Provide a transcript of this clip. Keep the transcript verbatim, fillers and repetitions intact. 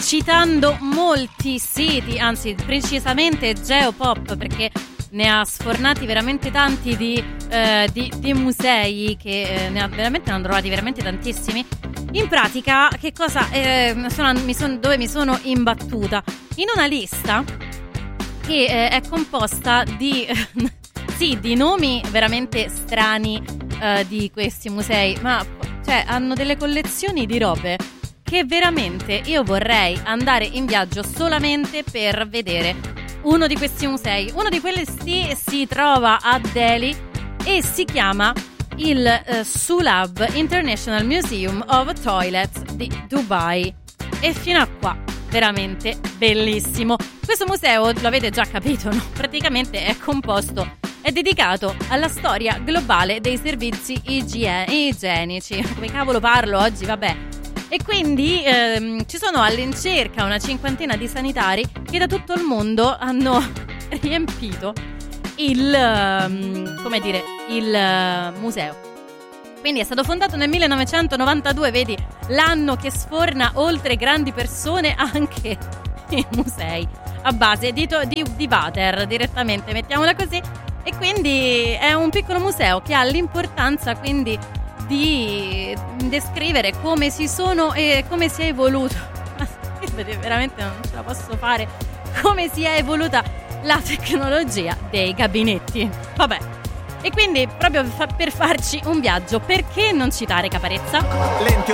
citando molti siti, anzi precisamente Geopop, perché ne ha sfornati veramente tanti di, eh, di, di musei, che eh, ne ha veramente ne hanno trovati veramente tantissimi. In pratica, che cosa eh, sono, mi son, dove mi sono imbattuta? In una lista che eh, è composta di sì, di nomi veramente strani eh, di questi musei, ma cioè hanno delle collezioni di robe che veramente io vorrei andare in viaggio solamente per vedere uno di questi musei. Uno di questi si trova a Delhi e si chiama il eh, Sulab International Museum of Toilets di Dubai. E fino a qua veramente bellissimo. Questo museo, lo avete già capito, no? Praticamente è composto, è dedicato alla storia globale dei servizi igie- igienici. Come cavolo parlo oggi, vabbè. E quindi ehm, ci sono all'incirca una cinquantina di sanitari che da tutto il mondo hanno riempito il, um, come dire, il uh, museo. Quindi è stato fondato nel millenovecentonovantadue, vedi, l'anno che sforna oltre grandi persone anche i musei, a base di, to- di, di water direttamente, mettiamola così. E quindi è un piccolo museo che ha l'importanza quindi di descrivere come si sono e come si è evoluto. Veramente non ce la posso fare. Come si è evoluta la tecnologia dei gabinetti. Vabbè. E quindi proprio per farci un viaggio, perché non citare Caparezza?